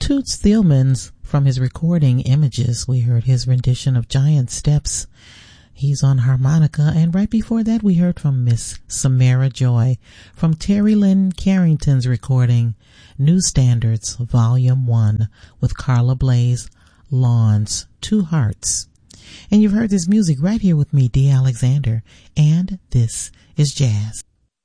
Toots Thielmans, from his recording Images, we heard his rendition of Giant Steps. He's on harmonica, and right before that we heard from Miss Samara Joy from Terry Lynn Carrington's recording New Standards Volume 1 with Carla Blaze, Lawns, Two Hearts. And you've heard this music right here with me, Dee Alexander, and this is Jazz.